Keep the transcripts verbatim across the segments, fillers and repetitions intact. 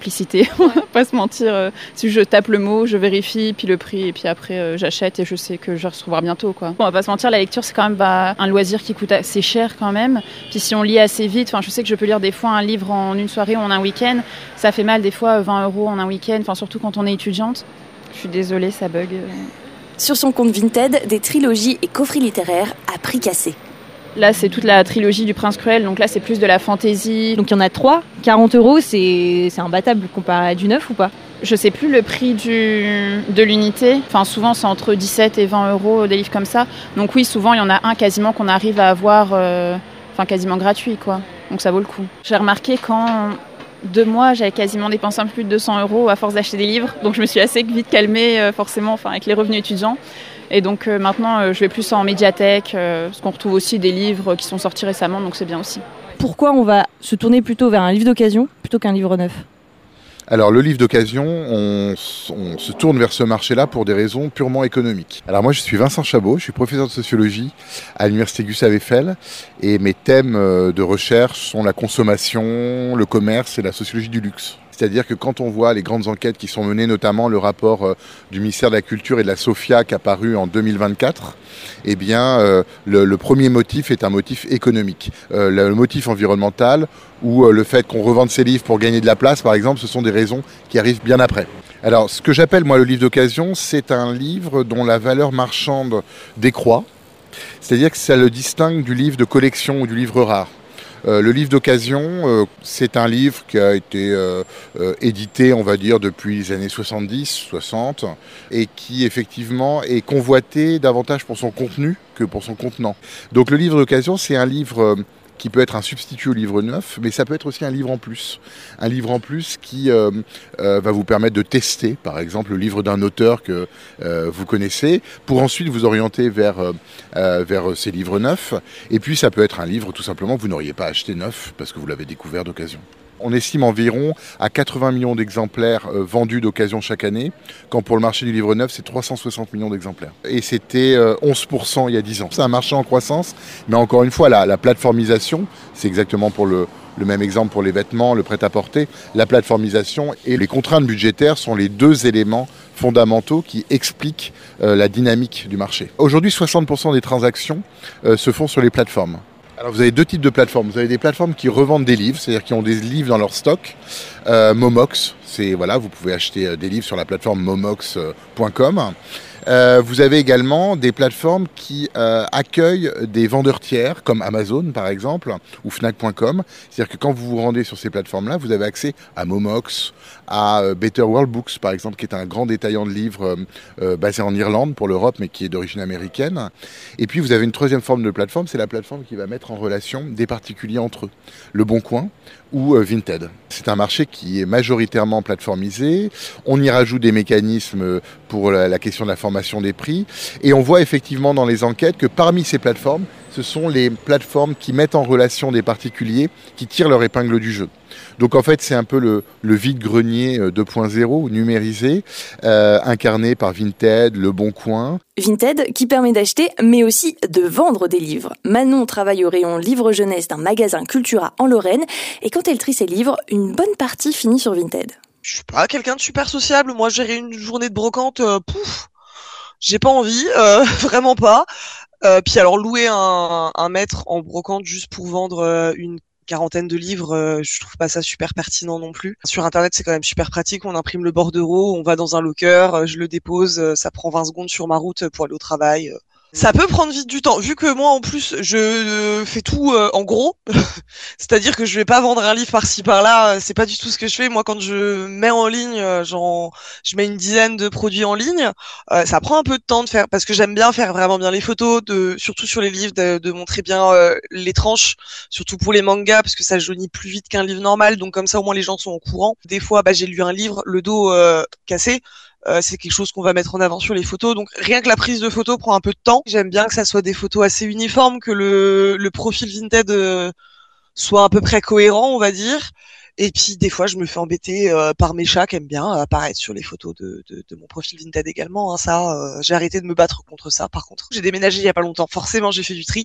Simplicité, on va pas se mentir. Euh, si je tape le mot, je vérifie, puis le prix, et puis après euh, j'achète et je sais que je vais recevoir bientôt, quoi. On va pas se mentir, la lecture c'est quand même bah, un loisir qui coûte assez cher quand même. Puis si on lit assez vite, enfin je sais que je peux lire des fois un livre en une soirée ou en un week-end, ça fait mal des fois vingt euros en un week-end, enfin surtout quand on est étudiante. Je suis désolée, ça bug. Sur son compte Vinted, des trilogies et coffrets littéraires à prix cassé. Là, c'est toute la trilogie du Prince Cruel, donc là, c'est plus de la fantaisie. Donc il y en a trois, quarante euros, c'est, c'est imbattable comparé à du neuf ou pas ? Je sais plus le prix du, de l'unité. Enfin, souvent, c'est entre dix-sept et vingt euros, des livres comme ça. Donc oui, souvent, il y en a un quasiment qu'on arrive à avoir, euh, enfin, quasiment gratuit, quoi. Donc ça vaut le coup. J'ai remarqué qu'en deux mois, j'avais quasiment dépensé un peu plus de deux cents euros à force d'acheter des livres. Donc je me suis assez vite calmée, euh, forcément, enfin, avec les revenus étudiants. Et donc euh, maintenant, euh, je vais plus en médiathèque, euh, parce qu'on retrouve aussi des livres qui sont sortis récemment, donc c'est bien aussi. Pourquoi on va se tourner plutôt vers un livre d'occasion plutôt qu'un livre neuf ? Alors le livre d'occasion, on, on se tourne vers ce marché-là pour des raisons purement économiques. Alors moi je suis Vincent Chabot, je suis professeur de sociologie à l'université Gustave Eiffel et mes thèmes de recherche sont la consommation, le commerce et la sociologie du luxe. C'est-à-dire que quand on voit les grandes enquêtes qui sont menées, notamment le rapport euh, du ministère de la Culture et de la SOFIA qui a paru en deux mille vingt-quatre, eh bien, euh, le, le premier motif est un motif économique. Euh, le, le motif environnemental ou euh, le fait qu'on revende ses livres pour gagner de la place, par exemple, ce sont des raisons qui arrivent bien après. Alors, ce que j'appelle, moi, le livre d'occasion, c'est un livre dont la valeur marchande décroît. C'est-à-dire que ça le distingue du livre de collection ou du livre rare. Euh, le livre d'occasion, euh, c'est un livre qui a été euh, euh, édité, on va dire, depuis les années soixante-dix, soixante, et qui effectivement est convoité davantage pour son contenu que pour son contenant. Donc le livre d'occasion, c'est un livre euh, qui peut être un substitut au livre neuf, mais ça peut être aussi un livre en plus. Un livre en plus qui euh, euh, va vous permettre de tester, par exemple, le livre d'un auteur que euh, vous connaissez, pour ensuite vous orienter vers, euh, vers ces livres neufs. Et puis ça peut être un livre, tout simplement, que vous n'auriez pas acheté neuf, parce que vous l'avez découvert d'occasion. On estime environ à quatre-vingts millions d'exemplaires euh, vendus d'occasion chaque année, quand pour le marché du livre neuf, c'est trois cent soixante millions d'exemplaires. Et c'était euh, onze pour cent il y a dix ans. C'est un marché en croissance, mais encore une fois, la, la plateformisation, c'est exactement pour le, le même exemple pour les vêtements, le prêt-à-porter, la plateformisation et les contraintes budgétaires sont les deux éléments fondamentaux qui expliquent euh, la dynamique du marché. Aujourd'hui, soixante pour cent des transactions euh, se font sur les plateformes. Alors vous avez deux types de plateformes. Vous avez des plateformes qui revendent des livres, c'est-à-dire qui ont des livres dans leur stock. Euh, Momox, c'est voilà, vous pouvez acheter des livres sur la plateforme momox point com. Euh, vous avez également des plateformes qui euh, accueillent des vendeurs tiers, comme Amazon par exemple, ou Fnac point com. C'est-à-dire que quand vous vous rendez sur ces plateformes-là, vous avez accès à Momox, à euh, Better World Books par exemple, qui est un grand détaillant de livres euh, euh, basé en Irlande pour l'Europe, mais qui est d'origine américaine. Et puis vous avez une troisième forme de plateforme, c'est la plateforme qui va mettre en relation des particuliers entre eux. Le Bon Coin ou euh, Vinted. C'est un marché qui est majoritairement plateformisé. On y rajoute des mécanismes pour la, la question de la formation des prix. Et on voit effectivement dans les enquêtes que parmi ces plateformes, ce sont les plateformes qui mettent en relation des particuliers qui tirent leur épingle du jeu. Donc en fait, c'est un peu le, le vide-grenier deux point zéro numérisé, euh, incarné par Vinted, Le Bon Coin. Vinted qui permet d'acheter, mais aussi de vendre des livres. Manon travaille au rayon livres jeunesse d'un magasin Cultura en Lorraine, et quand elle trie ses livres, une bonne partie finit sur Vinted. Je suis pas quelqu'un de super sociable. Moi, gérer une journée de brocante, euh, pouf, j'ai pas envie, euh, vraiment pas. Euh, puis alors louer un, un maître en brocante juste pour vendre euh, une quarantaine de livres, euh, je trouve pas ça super pertinent non plus. Sur internet, c'est quand même super pratique, on imprime le bordereau, on va dans un locker, euh, je le dépose, euh, ça prend vingt secondes sur ma route pour aller au travail. Euh. Ça peut prendre vite du temps, vu que moi en plus je euh, fais tout euh, en gros, c'est-à-dire que je vais pas vendre un livre par-ci par-là, c'est pas du tout ce que je fais. Moi quand je mets en ligne, euh, genre je mets une dizaine de produits en ligne, euh, ça prend un peu de temps de faire, parce que j'aime bien faire vraiment bien les photos, de surtout sur les livres, de, de montrer bien euh, les tranches, surtout pour les mangas, parce que ça jaunit plus vite qu'un livre normal, donc comme ça au moins les gens sont au courant. Des fois bah j'ai lu un livre, le dos euh, cassé. Euh, c'est quelque chose qu'on va mettre en avant sur les photos, donc rien que la prise de photos prend un peu de temps. J'aime bien que ça soit des photos assez uniformes, que le, le profil Vinted euh, soit à peu près cohérent, on va dire. Et puis des fois je me fais embêter euh, par mes chats qui aiment bien apparaître sur les photos de, de, de mon profil Vinted également, hein. Ça euh, j'ai arrêté de me battre contre ça. Par contre j'ai déménagé il y a pas longtemps, forcément j'ai fait du tri,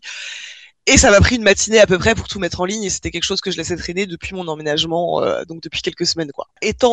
et ça m'a pris une matinée à peu près pour tout mettre en ligne, et c'était quelque chose que je laissais traîner depuis mon emménagement, euh, donc depuis quelques semaines quoi. Étant